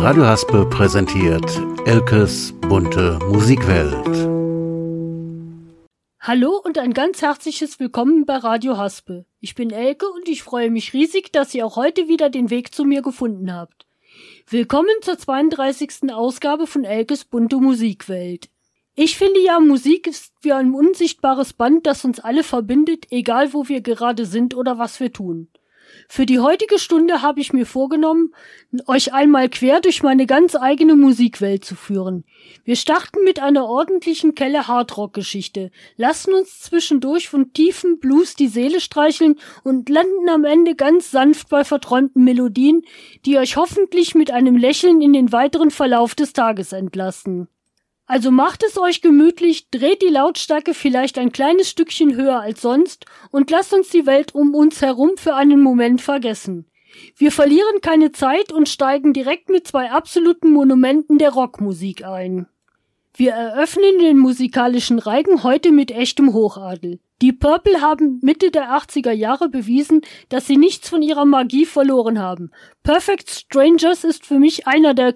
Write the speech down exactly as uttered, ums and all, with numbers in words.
Radio Haspe präsentiert Elkes bunte Musikwelt. Hallo und ein ganz herzliches Willkommen bei Radio Haspe. Ich bin Elke und ich freue mich riesig, dass ihr auch heute wieder den Weg zu mir gefunden habt. Willkommen zur zweiunddreißigsten Ausgabe von Elkes bunte Musikwelt. Ich finde ja, Musik ist wie ein unsichtbares Band, das uns alle verbindet, egal wo wir gerade sind oder was wir tun. Für die heutige Stunde habe ich mir vorgenommen, euch einmal quer durch meine ganz eigene Musikwelt zu führen. Wir starten mit einer ordentlichen Kelle Hardrock-Geschichte, lassen uns zwischendurch von tiefen Blues die Seele streicheln und landen am Ende ganz sanft bei verträumten Melodien, die euch hoffentlich mit einem Lächeln in den weiteren Verlauf des Tages entlassen. Also macht es euch gemütlich, dreht die Lautstärke vielleicht ein kleines Stückchen höher als sonst und lasst uns die Welt um uns herum für einen Moment vergessen. Wir verlieren keine Zeit und steigen direkt mit zwei absoluten Monumenten der Rockmusik ein. Wir eröffnen den musikalischen Reigen heute mit echtem Hochadel. Die Purple haben Mitte der achtziger Jahre bewiesen, dass sie nichts von ihrer Magie verloren haben. Perfect Strangers ist für mich einer der